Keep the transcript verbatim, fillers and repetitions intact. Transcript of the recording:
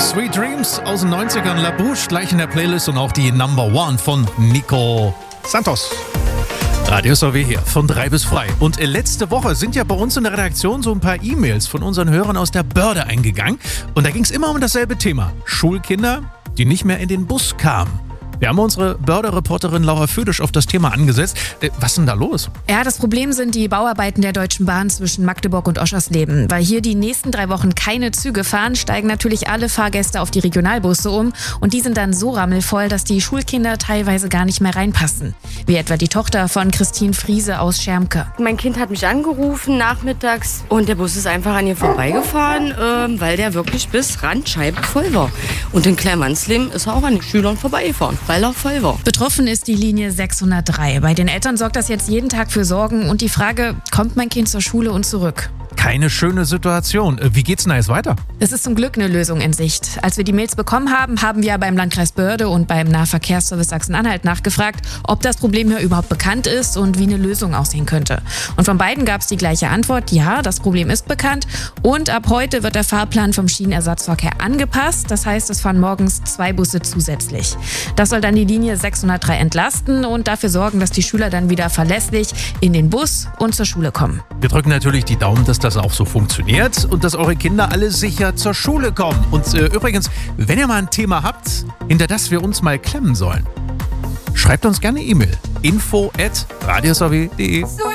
Sweet Dreams aus den neunzigern, La Bouche, gleich in der Playlist und auch die Number One von Nico Santos. Radio S O W hier, von drei bis frei. Und letzte Woche sind ja bei uns in der Redaktion so ein paar E-Mails von unseren Hörern aus der Börde eingegangen. Und da ging es immer um dasselbe Thema. Schulkinder, die nicht mehr in den Bus kamen. Wir haben unsere Börde-Reporterin Laura Födisch auf das Thema angesetzt. Was ist denn da los? Ja, das Problem sind die Bauarbeiten der Deutschen Bahn zwischen Magdeburg und Oschersleben. Weil hier die nächsten drei Wochen keine Züge fahren, steigen natürlich alle Fahrgäste auf die Regionalbusse um. Und die sind dann so rammelvoll, dass die Schulkinder teilweise gar nicht mehr reinpassen. Wie etwa die Tochter von Christine Friese aus Schermke. Mein Kind hat mich angerufen nachmittags und der Bus ist einfach an ihr vorbeigefahren, äh, weil der wirklich bis Randscheibe voll war. Und in Kleinmannsleben ist er auch an den Schülern vorbeigefahren, weil er voll war. Betroffen ist die Linie sechshundertdrei. Bei den Eltern sorgt das jetzt jeden Tag für Sorgen und die Frage, kommt mein Kind zur Schule und zurück? Keine schöne Situation. Wie geht's denn da jetzt weiter? Es ist zum Glück eine Lösung in Sicht. Als wir die Mails bekommen haben, haben wir beim Landkreis Börde und beim Nahverkehrsservice Sachsen-Anhalt nachgefragt, ob das Problem hier überhaupt bekannt ist und wie eine Lösung aussehen könnte. Und von beiden gab es die gleiche Antwort, ja, das Problem ist bekannt und ab heute wird der Fahrplan vom Schienenersatzverkehr angepasst. Das heißt, es fahren morgens zwei Busse zusätzlich. Das soll dann die Linie sechshundertdrei entlasten und dafür sorgen, dass die Schüler dann wieder verlässlich in den Bus und zur Schule kommen. Wir drücken natürlich die Daumen, dass das auch so funktioniert und dass eure Kinder alle sicher zur Schule kommen. Und äh, übrigens, wenn ihr mal ein Thema habt, hinter das wir uns mal klemmen sollen, schreibt uns gerne E-Mail. info at radiosw punkt de.